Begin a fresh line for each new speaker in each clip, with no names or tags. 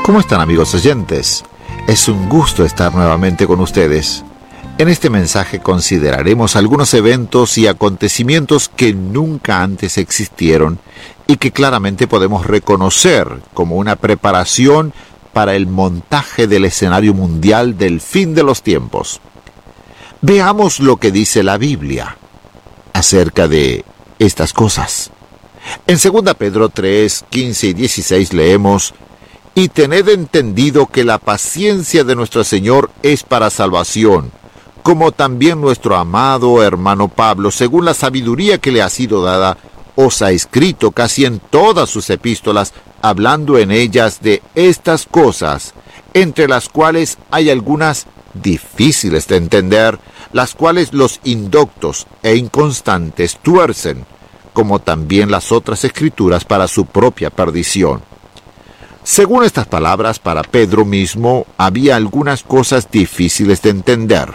¿Cómo están, amigos oyentes? Es un gusto estar nuevamente con ustedes. En este mensaje consideraremos algunos eventos y acontecimientos que nunca antes existieron y que claramente podemos reconocer como una preparación para el montaje del escenario mundial del fin de los tiempos. Veamos lo que dice la Biblia acerca de estas cosas. En 2 Pedro 3, 15 y 16 leemos: «Y tened entendido que la paciencia de nuestro Señor es para salvación, como también nuestro amado hermano Pablo, según la sabiduría que le ha sido dada, os ha escrito casi en todas sus epístolas, hablando en ellas de estas cosas, entre las cuales hay algunas difíciles de entender, las cuales los indoctos e inconstantes tuercen, como también las otras escrituras para su propia perdición». Según estas palabras, para Pedro mismo había algunas cosas difíciles de entender.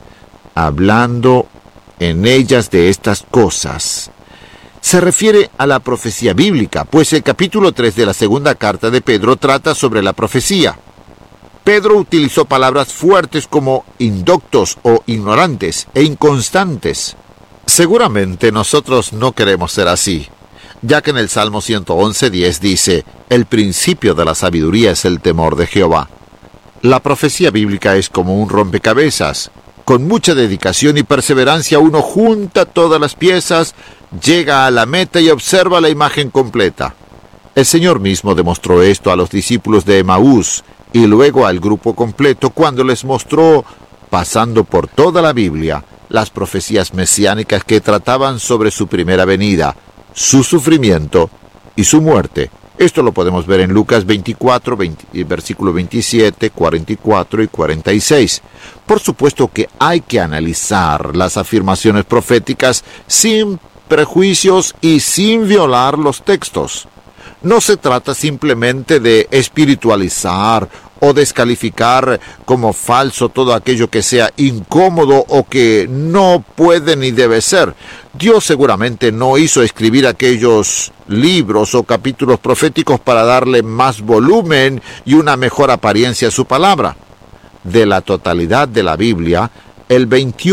Hablando en ellas de estas cosas, se refiere a la profecía bíblica, pues el capítulo 3 de la segunda carta de Pedro trata sobre la profecía. Pedro utilizó palabras fuertes como indoctos o ignorantes e inconstantes. Seguramente nosotros no queremos ser así, ya que en el Salmo 111:10 dice: «El principio de la sabiduría es el temor de Jehová». La profecía bíblica es como un rompecabezas. Con mucha dedicación y perseverancia uno junta todas las piezas, llega a la meta y observa la imagen completa. El Señor mismo demostró esto a los discípulos de Emaús y luego al grupo completo cuando les mostró, pasando por toda la Biblia, las profecías mesiánicas que trataban sobre su primera venida, su sufrimiento y su muerte. Esto lo podemos ver en Lucas 24, versículo 27, 44 y 46. Por supuesto que hay que analizar las afirmaciones proféticas sin prejuicios y sin violar los textos. No se trata simplemente de espiritualizar o descalificar como falso todo aquello que sea incómodo o que no puede ni debe ser. Dios seguramente no hizo escribir aquellos libros o capítulos proféticos para darle más volumen y una mejor apariencia a su palabra. De la totalidad de la Biblia, el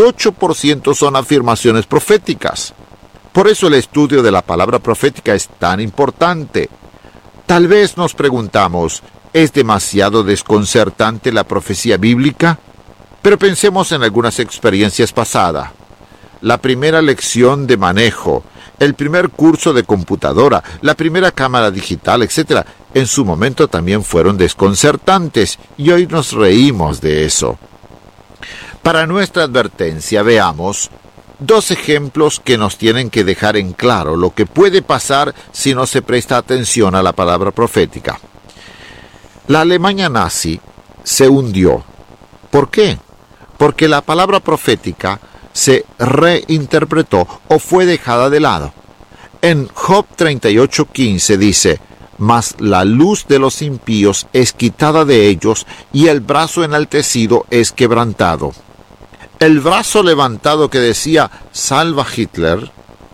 28% son afirmaciones proféticas. Por eso el estudio de la palabra profética es tan importante. Tal vez nos preguntamos: ¿es demasiado desconcertante la profecía bíblica? Pero pensemos en algunas experiencias pasadas. La primera lección de manejo, el primer curso de computadora, la primera cámara digital, etc., en su momento también fueron desconcertantes y hoy nos reímos de eso. Para nuestra advertencia, veamos dos ejemplos que nos tienen que dejar en claro lo que puede pasar si no se presta atención a la palabra profética. La Alemania nazi se hundió. ¿Por qué? Porque la palabra profética se reinterpretó o fue dejada de lado. En Job 38:15 dice: «Mas la luz de los impíos es quitada de ellos, y el brazo enaltecido es quebrantado». El brazo levantado que decía «Salva Hitler»,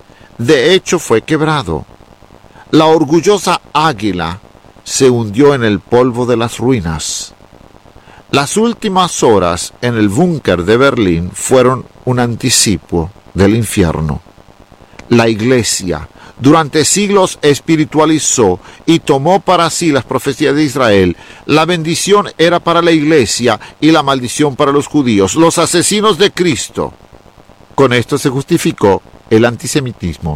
de hecho fue quebrado. La orgullosa águila se hundió en el polvo de las ruinas. Las últimas horas en el búnker de Berlín fueron un anticipo del infierno. La Iglesia durante siglos espiritualizó y tomó para sí las profecías de Israel. La bendición era para la Iglesia y la maldición para los judíos, los asesinos de Cristo. Con esto se justificó el antisemitismo.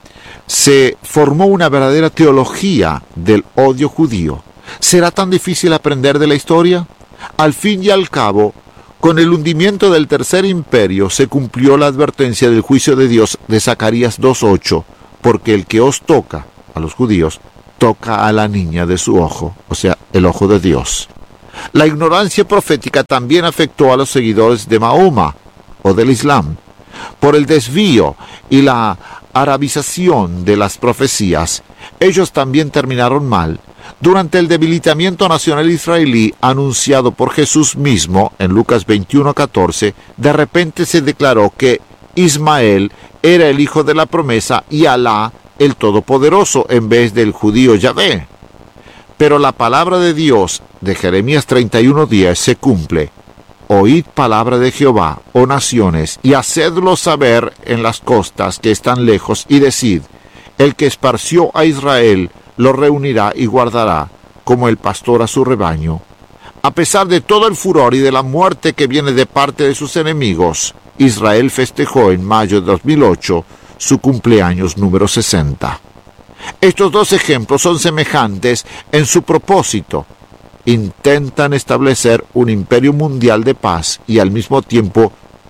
Se formó una verdadera teología del odio judío. ¿Será tan difícil aprender de la historia? Al fin y al cabo, con el hundimiento del Tercer Imperio se cumplió la advertencia del juicio de Dios de Zacarías 2:8, porque el que os toca, a los judíos, toca a la niña de su ojo, o sea, el ojo de Dios. La ignorancia profética también afectó a los seguidores de Mahoma o del Islam. Por el desvío y la arabización de las profecías, ellos también terminaron mal. Durante el debilitamiento nacional israelí anunciado por Jesús mismo en Lucas 21:14, de repente se declaró que Ismael era el hijo de la promesa y Alá el Todopoderoso en vez del judío Yahvé. Pero la palabra de Dios de Jeremías 31:10 se cumple. Oíd palabra de Jehová, oh naciones, y hacedlo saber en las costas que están lejos, y decid, el que esparció a Israel lo reunirá y guardará, como el pastor a su rebaño. A pesar de todo el furor y de la muerte que viene de parte de sus enemigos, Israel festejó en mayo de 2008 su cumpleaños número 60. Estos dos ejemplos son semejantes en su propósito. Intentan establecer un imperio mundial de paz y al mismo tiempo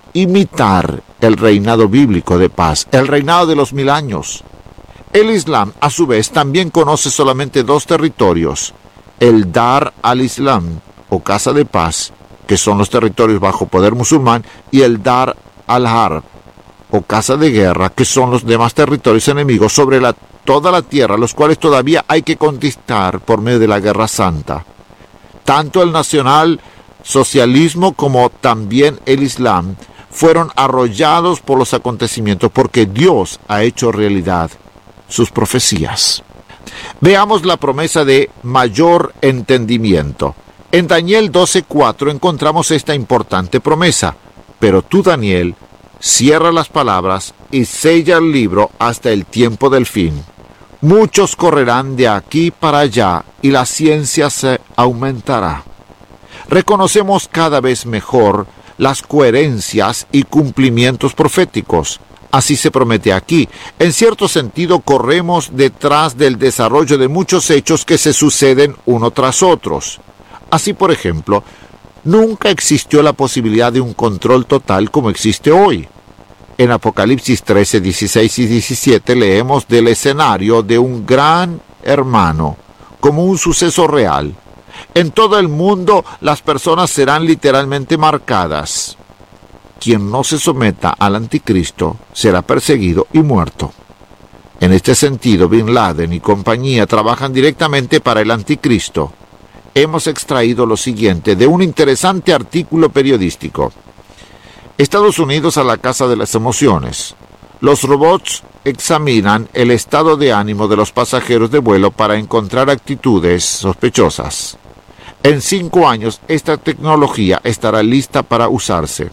imitar el reinado bíblico de paz, el reinado de los 1000 años. El Islam, a su vez, también conoce solamente dos territorios: el Dar al-Islam, o Casa de Paz, que son los territorios bajo poder musulmán, y el Dar al-Harb, o Casa de Guerra, que son los demás territorios enemigos sobre toda la tierra, los cuales todavía hay que conquistar por medio de la Guerra Santa. Tanto el nacional-socialismo como también el Islam fueron arrollados por los acontecimientos, porque Dios ha hecho realidad sus profecías. Veamos la promesa de mayor entendimiento. En Daniel 12:4 encontramos esta importante promesa: pero tú, Daniel, cierra las palabras y sella el libro hasta el tiempo del fin. Muchos correrán de aquí para allá y la ciencia se aumentará. Reconocemos cada vez mejor las coherencias y cumplimientos proféticos. Así se promete aquí. En cierto sentido, corremos detrás del desarrollo de muchos hechos que se suceden uno tras otros. Así, por ejemplo, nunca existió la posibilidad de un control total como existe hoy. En Apocalipsis 13, 16 y 17 leemos del escenario de un gran hermano como un suceso real. En todo el mundo las personas serán literalmente marcadas. Quien no se someta al anticristo será perseguido y muerto. En este sentido, Bin Laden y compañía trabajan directamente para el anticristo. Hemos extraído lo siguiente de un interesante artículo periodístico. Estados Unidos a la casa de las emociones. Los robots examinan el estado de ánimo de los pasajeros de vuelo para encontrar actitudes sospechosas. En 5 años, esta tecnología estará lista para usarse.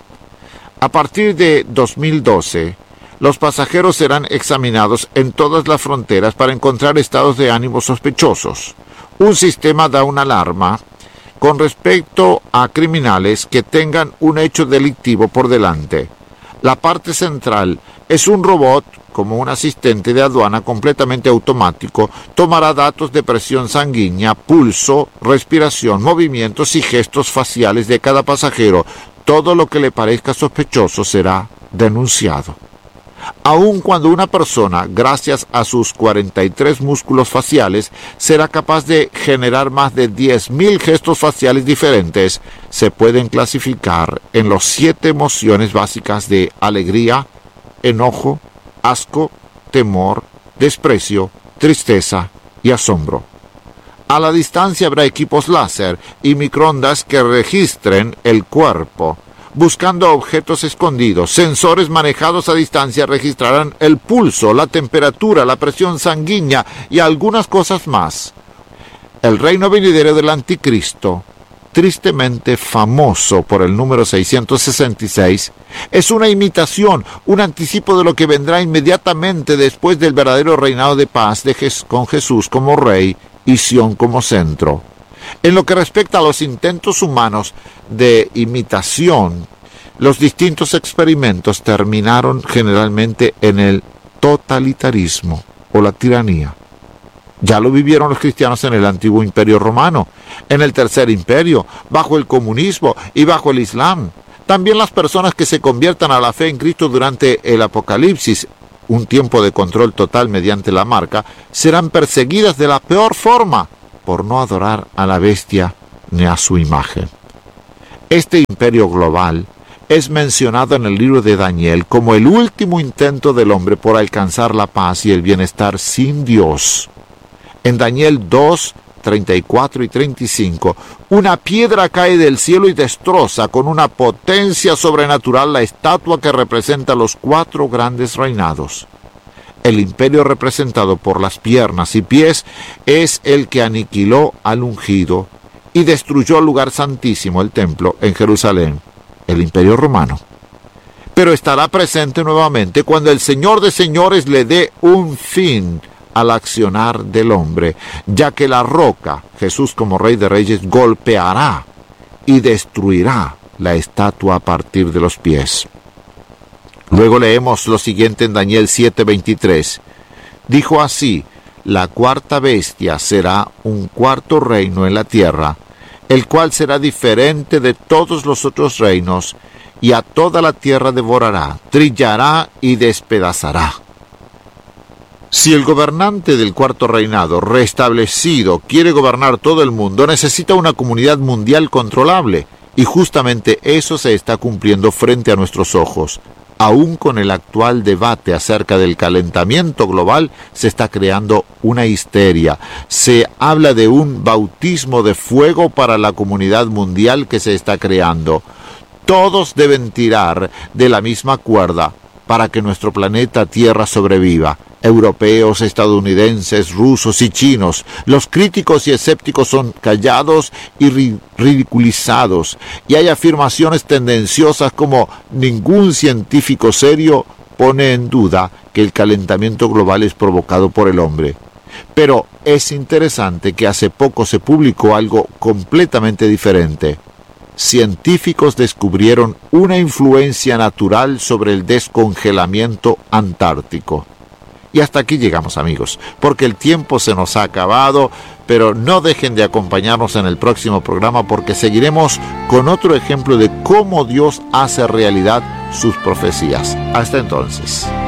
A partir de 2012, los pasajeros serán examinados en todas las fronteras para encontrar estados de ánimo sospechosos. Un sistema da una alarma con respecto a criminales que tengan un hecho delictivo por delante. La parte central es un robot, como un asistente de aduana completamente automático, tomará datos de presión sanguínea, pulso, respiración, movimientos y gestos faciales de cada pasajero. Todo lo que le parezca sospechoso será denunciado. Aun cuando una persona, gracias a sus 43 músculos faciales, será capaz de generar más de 10.000 gestos faciales diferentes, se pueden clasificar en las 7 emociones básicas de alegría, enojo, asco, temor, desprecio, tristeza y asombro. A la distancia habrá equipos láser y microondas que registren el cuerpo. Buscando objetos escondidos, sensores manejados a distancia registrarán el pulso, la temperatura, la presión sanguínea y algunas cosas más. El reino venidero del anticristo, tristemente famoso por el número 666, es una imitación, un anticipo de lo que vendrá inmediatamente después del verdadero reinado de paz con Jesús como rey y Sión como centro. En lo que respecta a los intentos humanos de imitación, los distintos experimentos terminaron generalmente en el totalitarismo o la tiranía. Ya lo vivieron los cristianos en el antiguo imperio romano, en el tercer imperio, bajo el comunismo y bajo el Islam. También las personas que se conviertan a la fe en Cristo durante el Apocalipsis, un tiempo de control total mediante la marca, serán perseguidas de la peor forma por no adorar a la bestia ni a su imagen. Este imperio global es mencionado en el libro de Daniel como el último intento del hombre por alcanzar la paz y el bienestar sin Dios. En Daniel 2, 34 y 35, una piedra cae del cielo y destroza con una potencia sobrenatural la estatua que representa los 4 grandes reinados. El imperio representado por las piernas y pies es el que aniquiló al ungido y destruyó el lugar santísimo, el templo, en Jerusalén, el Imperio Romano. Pero estará presente nuevamente cuando el Señor de señores le dé un fin al accionar del hombre, ya que la roca, Jesús como Rey de Reyes, golpeará y destruirá la estatua a partir de los pies. Luego leemos lo siguiente en Daniel 7:23. Dijo así: la cuarta bestia será un cuarto reino en la tierra, el cual será diferente de todos los otros reinos, y a toda la tierra devorará, trillará y despedazará. Si el gobernante del cuarto reinado restablecido quiere gobernar todo el mundo, necesita una comunidad mundial controlable, y justamente eso se está cumpliendo frente a nuestros ojos. Aún con el actual debate acerca del calentamiento global, se está creando una histeria. Se habla de un bautismo de fuego para la comunidad mundial que se está creando. Todos deben tirar de la misma cuerda para que nuestro planeta Tierra sobreviva. Europeos, estadounidenses, rusos y chinos. Los críticos y escépticos son callados y ridiculizados. Y hay afirmaciones tendenciosas como ningún científico serio pone en duda que el calentamiento global es provocado por el hombre. Pero es interesante que hace poco se publicó algo completamente diferente. Científicos descubrieron una influencia natural sobre el descongelamiento antártico. Y hasta aquí llegamos, amigos, porque el tiempo se nos ha acabado, pero no dejen de acompañarnos en el próximo programa porque seguiremos con otro ejemplo de cómo Dios hace realidad sus profecías. Hasta entonces.